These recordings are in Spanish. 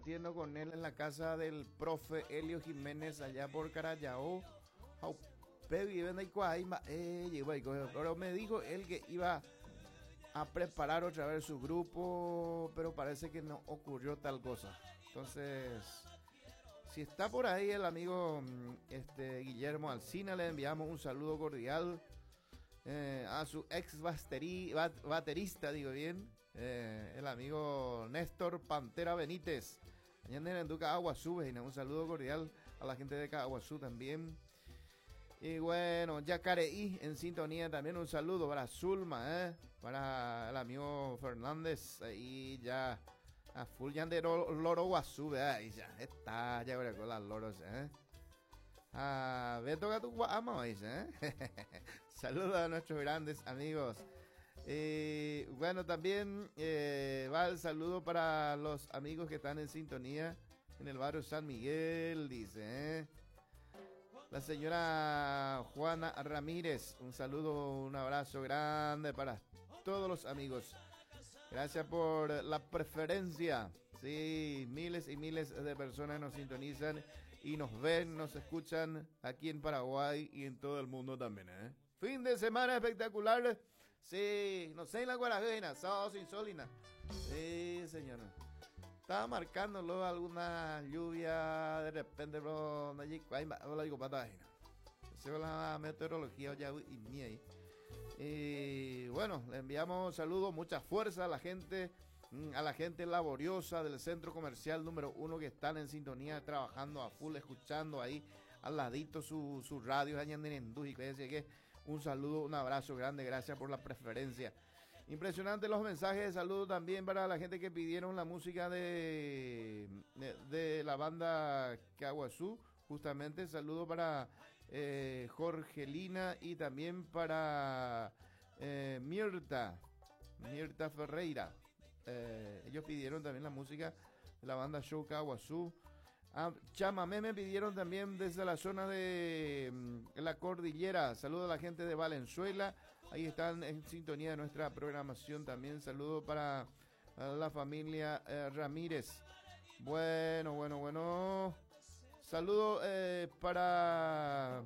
compartiendo con él en la casa del profe Helio Jiménez allá por Carayao. Pero me dijo él que iba a preparar otra vez su grupo, pero parece que no ocurrió tal cosa. Entonces, si está por ahí el amigo Guillermo Alsina, le enviamos un saludo cordial. A su ex baterista, digo bien, el amigo Néstor Pantera Benítez. Allá en Caguazú, un saludo cordial a la gente de Caguazú también. Y bueno, Yacareí en sintonía también, un saludo para Zulma, para el amigo Fernández, ahí ya a full ya de Loro Guazú, ahí ya está, ya con las loros, Beto Gato Guama, saludos a nuestros grandes amigos. Bueno, también va el saludo para los amigos que están en sintonía en el barrio San Miguel, dice, la señora Juana Ramírez, un saludo, un abrazo grande para todos los amigos. Gracias por la preferencia. Sí, miles y miles de personas nos sintonizan y nos ven, nos escuchan aquí en Paraguay y en todo el mundo también, Fin de semana espectacular. Sí, no sé, en la Guarajena, sábado sin solina. Sí, señor. Estaba marcándolo alguna lluvia de repente, bro. No digo patagina. Esa es la meteorología ya y mía ahí. Y bueno, le enviamos saludos, mucha fuerza a la gente laboriosa del centro comercial número 1 que están en sintonía, trabajando a full, escuchando ahí al ladito su radio, un saludo, un abrazo grande, gracias por la preferencia. Impresionante los mensajes de saludo también para la gente que pidieron la música de la banda Caguazú. Justamente saludo para Jorgelina y también para Mirta Ferreira. Ellos pidieron también la música de la banda Show Caguazú. Chamamé me pidieron también desde la zona de la cordillera. Saludo a la gente de Valenzuela. Ahí están en sintonía de nuestra programación también. Saludo para la familia Ramírez. Bueno. Saludo para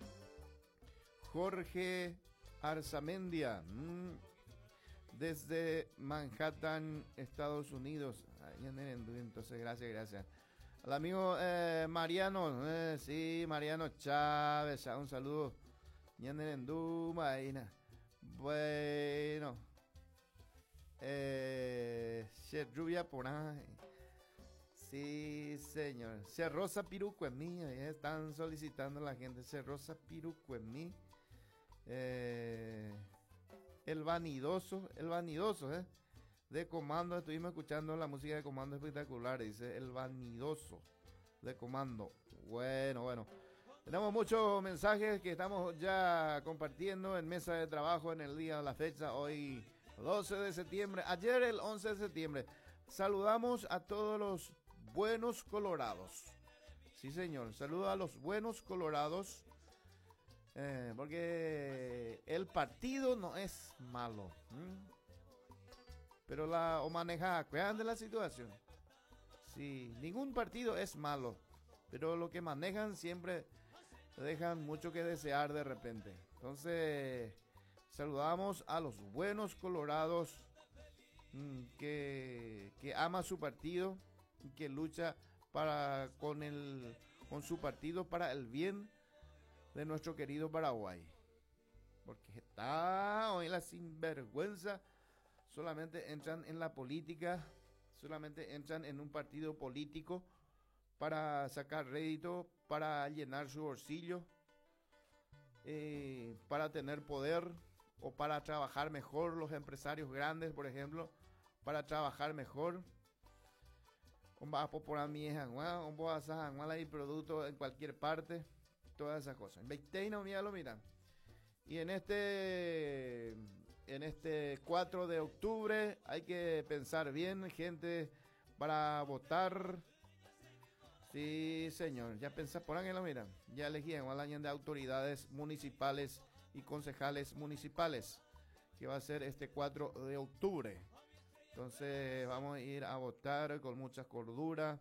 Jorge Arzamendia, desde Manhattan, Estados Unidos. Entonces, gracias. Al amigo Mariano, Mariano Chávez, un saludo. Bueno, Rubia por ahí. Sí, señor. Cerrosa Pirucuemí, ahí están solicitando la gente. Cerrosa Pirucuemí. El vanidoso, de Comando. Estuvimos escuchando la música de Comando espectacular. Dice el vanidoso de Comando. Bueno. Tenemos muchos mensajes que estamos ya compartiendo en mesa de trabajo en el día de la fecha. Hoy 12 de septiembre. Ayer el 11 de septiembre. Saludamos a todos los buenos colorados. Sí, señor. Saludo a los buenos colorados. Porque el partido no es malo. Pero o maneja, cuidan de la situación. Sí, ningún partido es malo. Pero lo que manejan siempre dejan mucho que desear de repente. Entonces, saludamos a los buenos colorados que ama su partido y que lucha con su partido para el bien de nuestro querido Paraguay. Porque está hoy la sinvergüenza, solamente entran en la política, solamente entran en un partido político para sacar rédito, para llenar su bolsillo, para tener poder o para trabajar mejor. Los empresarios grandes, por ejemplo, para trabajar mejor. Vas a popular mi vas a y productos en cualquier parte, todas esas cosas. Mira. Y en este 4 de octubre hay que pensar bien, gente, para votar. Sí, señor, ya pensé, ponánganlo, mira, ya elegían al año de autoridades municipales y concejales municipales, que va a ser este 4 de octubre. Entonces vamos a ir a votar con mucha cordura,